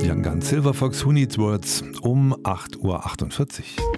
Young Guns, Silver Fox, Who Needs Words um 8.48 Uhr.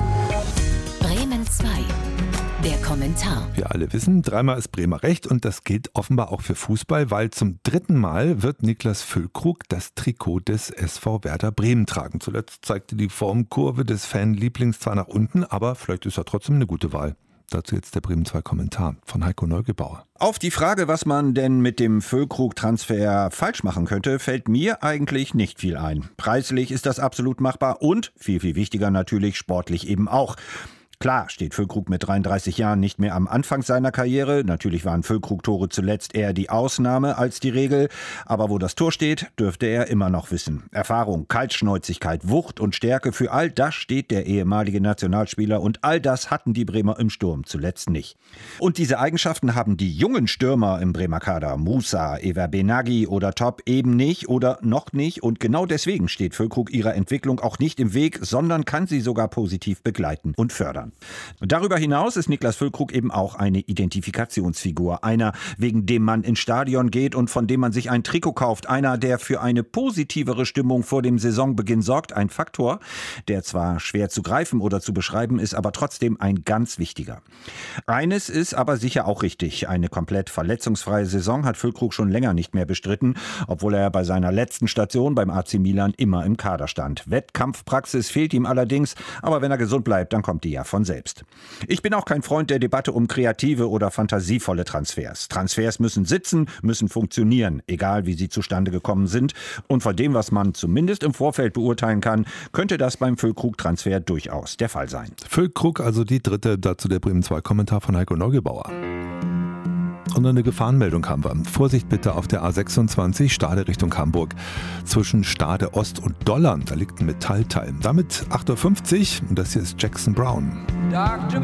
Bremen 2. Der Kommentar. Wir alle wissen, dreimal ist Bremer recht und das gilt offenbar auch für Fußball, weil zum dritten Mal wird Niklas Füllkrug das Trikot des SV Werder Bremen tragen. Zuletzt zeigte die Formkurve des Fanlieblings zwar nach unten, aber vielleicht ist er trotzdem eine gute Wahl. Dazu jetzt der Bremen 2 Kommentar von Heiko Neugebauer. Auf die Frage, was man denn mit dem Füllkrug-Transfer falsch machen könnte, fällt mir eigentlich nicht viel ein. Preislich ist das absolut machbar und, viel, viel wichtiger natürlich, sportlich eben auch. Klar steht Füllkrug mit 33 Jahren nicht mehr am Anfang seiner Karriere. Natürlich waren Füllkrug-Tore zuletzt eher die Ausnahme als die Regel. Aber wo das Tor steht, dürfte er immer noch wissen. Erfahrung, Kaltschnäuzigkeit, Wucht und Stärke, für all das steht der ehemalige Nationalspieler. Und all das hatten die Bremer im Sturm zuletzt nicht. Und diese Eigenschaften haben die jungen Stürmer im Bremer Kader, Musa, Ever Benagi oder Top, eben nicht oder noch nicht. Und genau deswegen steht Füllkrug ihrer Entwicklung auch nicht im Weg, sondern kann sie sogar positiv begleiten und fördern. Darüber hinaus ist Niklas Füllkrug eben auch eine Identifikationsfigur. Einer, wegen dem man ins Stadion geht und von dem man sich ein Trikot kauft. Einer, der für eine positivere Stimmung vor dem Saisonbeginn sorgt. Ein Faktor, der zwar schwer zu greifen oder zu beschreiben ist, aber trotzdem ein ganz wichtiger. Eines ist aber sicher auch richtig. Eine komplett verletzungsfreie Saison hat Füllkrug schon länger nicht mehr bestritten, obwohl er bei seiner letzten Station beim AC Milan immer im Kader stand. Wettkampfpraxis fehlt ihm allerdings, aber wenn er gesund bleibt, dann kommt die ja von selbst. Ich bin auch kein Freund der Debatte um kreative oder fantasievolle Transfers. Transfers müssen sitzen, müssen funktionieren, egal wie sie zustande gekommen sind. Und von dem, was man zumindest im Vorfeld beurteilen kann, könnte das beim Füllkrug-Transfer durchaus der Fall sein. Füllkrug, also die dritte, dazu der Bremen 2 Kommentar von Heiko Neugebauer. Und eine Gefahrenmeldung haben wir. Vorsicht bitte auf der A26 Stade Richtung Hamburg. Zwischen Stade Ost und Dollern, da liegt ein Metallteil. Damit 8.50 Uhr und das hier ist Jackson Brown.